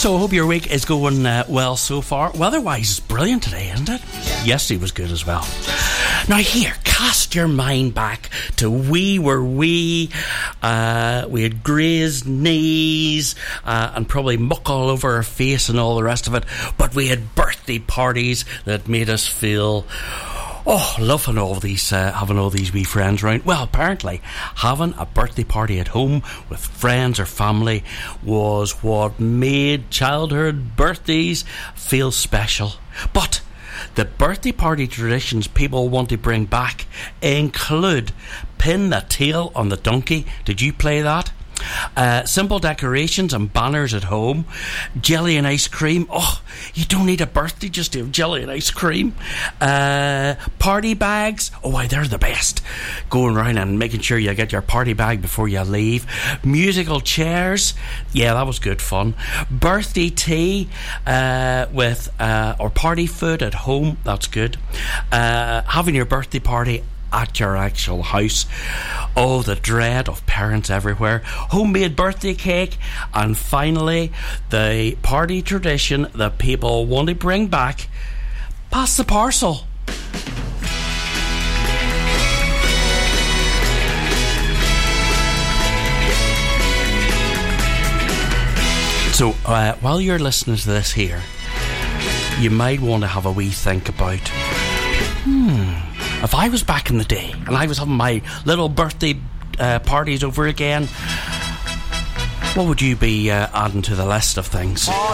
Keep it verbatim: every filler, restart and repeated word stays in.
So I hope your week is going uh, well so far. Weather-wise, it's brilliant today, isn't it? Yesterday was good as well. Now here, cast your mind back to we were wee. Uh, we had grazed knees uh, and probably muck all over our face and all the rest of it. But we had birthday parties that made us feel... Oh, loving all these, uh, having all these wee friends around. Well, apparently, having a birthday party at home with friends or family was what made childhood birthdays feel special. But the birthday party traditions people want to bring back include pin the tail on the donkey. Did you play that? Uh, simple decorations and banners at home, jelly and ice cream. Oh, you don't need a birthday just to have jelly and ice cream. Uh, party bags. Oh, why, they're the best. Going around and making sure you get your party bag before you leave. Musical chairs. Yeah, that was good fun. Birthday tea uh, with uh, or party food at home. That's good. Uh, having your birthday party at your actual house. Oh, the dread of parents everywhere. Homemade birthday cake. And finally, the party tradition that people want to bring back. Pass the parcel. So, uh, while you're listening to this here, you might want to have a wee think about, hmm, if I was back in the day and I was having my little birthday uh, parties over again, what would you be uh, adding to the list of things?